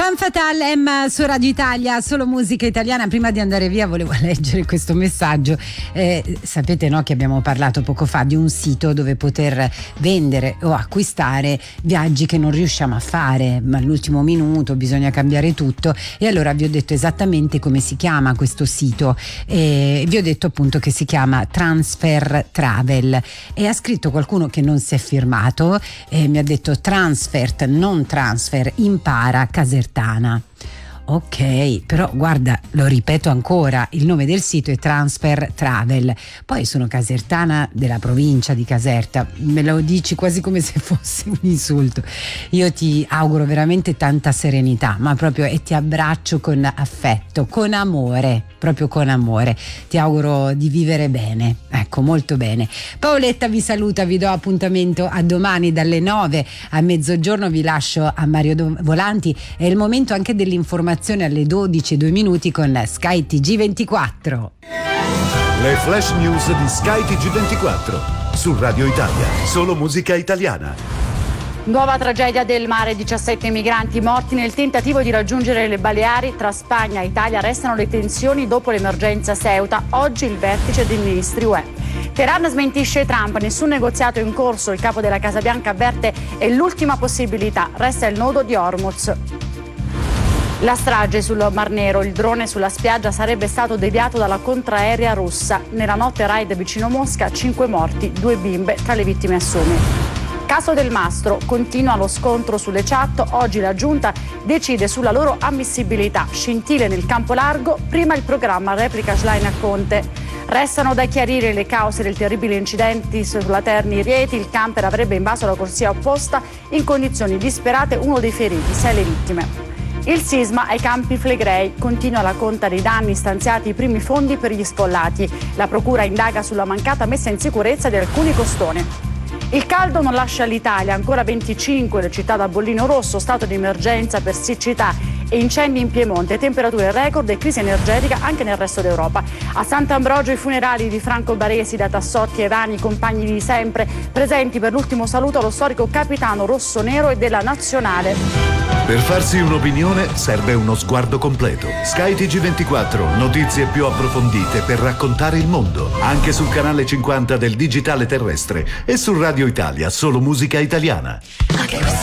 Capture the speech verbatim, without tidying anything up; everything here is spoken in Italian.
Femme Fatale, Emma su Radio Italia, solo musica italiana. Prima di andare via volevo leggere questo messaggio. Eh, sapete, no, che abbiamo parlato poco fa di un sito dove poter vendere o acquistare viaggi che non riusciamo a fare, ma all'ultimo minuto bisogna cambiare tutto, e allora vi ho detto esattamente come si chiama questo sito, e vi ho detto appunto che si chiama Transfer Travel, e ha scritto qualcuno che non si è firmato e mi ha detto Transfert, non transfer, impara Casertana. Ok, però guarda, lo ripeto ancora, il nome del sito è Transfer Travel, poi sono casertana della provincia di Caserta, me lo dici quasi come se fosse un insulto. Io ti auguro veramente tanta serenità, ma proprio, e ti abbraccio con affetto, con amore, proprio con amore, ti auguro di vivere bene, ecco, molto bene. Paoletta vi saluta, vi do appuntamento a domani dalle nove a mezzogiorno, vi lascio a Mario Volanti, è il momento anche dell'informazione alle dodici e due minuti con Sky T G ventiquattro. Le flash news di Sky T G ventiquattro su Radio Italia, solo musica italiana. Nuova tragedia del mare, diciassette migranti morti nel tentativo di raggiungere le Baleari. Tra Spagna e Italia restano le tensioni dopo l'emergenza Ceuta. Oggi il vertice dei ministri U E. Teheran smentisce Trump, nessun negoziato in corso. Il capo della Casa Bianca avverte è l'ultima possibilità, resta il nodo di Hormuz. La strage sul Mar Nero, il drone sulla spiaggia sarebbe stato deviato dalla contraerea russa. Nella notte raid vicino Mosca, cinque morti, due bimbe tra le vittime a Sumi. Caso del Mastro, continua lo scontro sulle chat, oggi la giunta decide sulla loro ammissibilità. Scintille nel campo largo, prima il programma replica Schlein a Conte. Restano da chiarire le cause del terribile incidente sulla Terni Rieti, il camper avrebbe invaso la corsia opposta in condizioni disperate, uno dei feriti, sei le vittime. Il sisma ai Campi Flegrei, continua la conta dei danni, stanziati i primi fondi per gli sfollati. La procura indaga sulla mancata messa in sicurezza di alcuni costoni. Il caldo non lascia l'Italia, ancora venticinque le città da bollino rosso, stato di emergenza per siccità e incendi in Piemonte, temperature record e crisi energetica anche nel resto d'Europa. A Sant'Ambrogio i funerali di Franco Baresi, da Tassotti e Vani, compagni di sempre, presenti per l'ultimo saluto allo storico capitano rossonero e della Nazionale. Per farsi un'opinione serve uno sguardo completo. Sky T G ventiquattro, notizie più approfondite per raccontare il mondo, anche sul canale cinquanta del digitale terrestre e su Radio Italia, solo musica italiana.